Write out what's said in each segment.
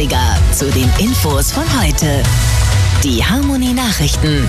80er zu den Infos von heute. Die Harmony Nachrichten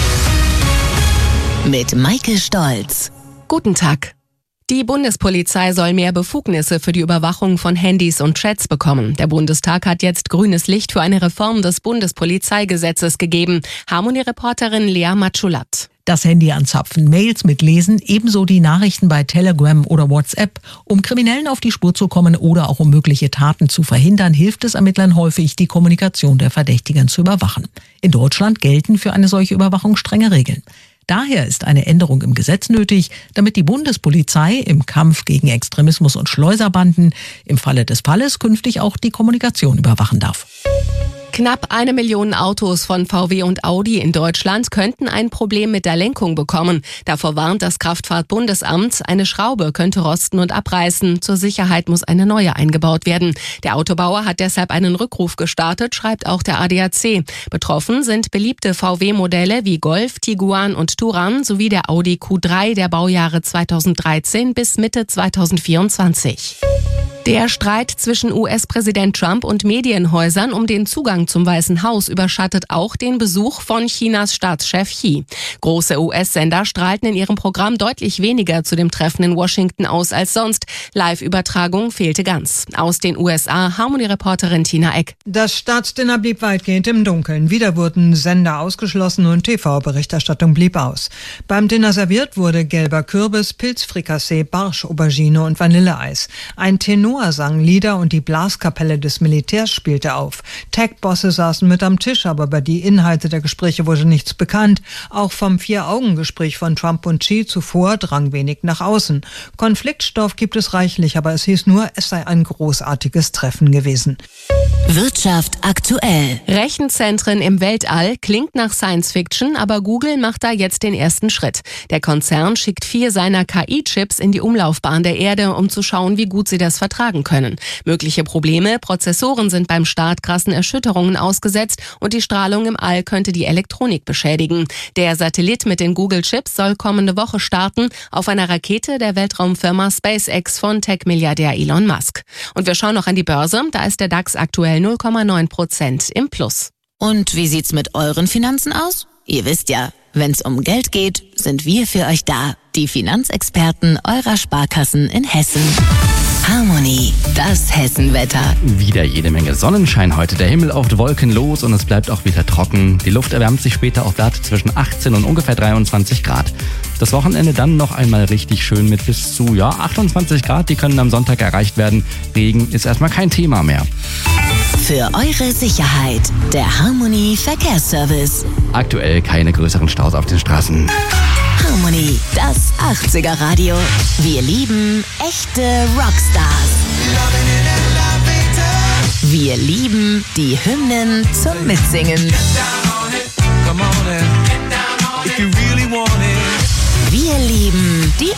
mit Maike Stolz. Guten Tag. Die Bundespolizei soll mehr Befugnisse für die Überwachung von Handys und Chats bekommen. Der Bundestag hat jetzt grünes Licht für eine Reform des Bundespolizeigesetzes gegeben. Harmony-Reporterin Lea Matschulat. Das Handy anzapfen, Mails mitlesen, ebenso die Nachrichten bei Telegram oder WhatsApp. Um Kriminellen auf die Spur zu kommen oder auch um mögliche Taten zu verhindern, hilft es Ermittlern häufig, die Kommunikation der Verdächtigen zu überwachen. In Deutschland gelten für eine solche Überwachung strenge Regeln. Daher ist eine Änderung im Gesetz nötig, damit die Bundespolizei im Kampf gegen Extremismus und Schleuserbanden im Falle des Falles künftig auch die Kommunikation überwachen darf. Knapp 1 Million Autos von VW und Audi in Deutschland könnten ein Problem mit der Lenkung bekommen. Davor warnt das Kraftfahrtbundesamt, eine Schraube könnte rosten und abreißen. Zur Sicherheit muss eine neue eingebaut werden. Der Autobauer hat deshalb einen Rückruf gestartet, schreibt auch der ADAC. Betroffen sind beliebte VW-Modelle wie Golf, Tiguan und Touran sowie der Audi Q3 der Baujahre 2013 bis Mitte 2024. Der Streit zwischen US-Präsident Trump und Medienhäusern um den Zugang zum Weißen Haus überschattet auch den Besuch von Chinas Staatschef Xi. Große US-Sender strahlten in ihrem Programm deutlich weniger zu dem Treffen in Washington aus als sonst. Live-Übertragung fehlte ganz. Aus den USA, Harmony-Reporterin Tina Eck. Das Staatsdinner blieb weitgehend im Dunkeln. Wieder wurden Sender ausgeschlossen und TV-Berichterstattung blieb aus. Beim Dinner serviert wurde gelber Kürbis, Pilzfrikassee, Barsch, Aubergine und Vanilleeis. Ein Tenor sang Lieder und die Blaskapelle des Militärs spielte auf. Tech-Bosse saßen mit am Tisch, aber über die Inhalte der Gespräche wurde nichts bekannt. Auch vom Vier-Augen-Gespräch von Trump und Xi zuvor drang wenig nach außen. Konfliktstoff gibt es reichlich, aber es hieß nur, es sei ein großartiges Treffen gewesen. Wirtschaft aktuell. Rechenzentren im Weltall klingt nach Science-Fiction, aber Google macht da jetzt den ersten Schritt. Der Konzern schickt 4 seiner KI-Chips in die Umlaufbahn der Erde, um zu schauen, wie gut sie das vertragen können. Mögliche Probleme: Prozessoren sind beim Start krassen Erschütterungen ausgesetzt und die Strahlung im All könnte die Elektronik beschädigen. Der Satellit mit den Google-Chips soll kommende Woche starten auf einer Rakete der Weltraumfirma SpaceX von Tech-Milliardär Elon Musk. Und wir schauen noch an die Börse, da ist der DAX aktuell 0,9% im Plus. Und wie sieht's mit euren Finanzen aus? Ihr wisst ja, wenn's um Geld geht, sind wir für euch da. Die Finanzexperten eurer Sparkassen in Hessen. Harmony, das Hessenwetter. Wieder jede Menge Sonnenschein heute. Der Himmel oft wolkenlos und es bleibt auch wieder trocken. Die Luft erwärmt sich später auf Werte zwischen 18 und ungefähr 23 Grad. Das Wochenende dann noch einmal richtig schön mit bis zu 28 Grad. Die können am Sonntag erreicht werden. Regen ist erstmal kein Thema mehr. Für eure Sicherheit, der Harmony Verkehrsservice. Aktuell keine größeren Staus auf den Straßen. Harmony, das 80er Radio. Wir lieben echte Rockstars. Wir lieben die Hymnen zum Mitsingen. Wir lieben die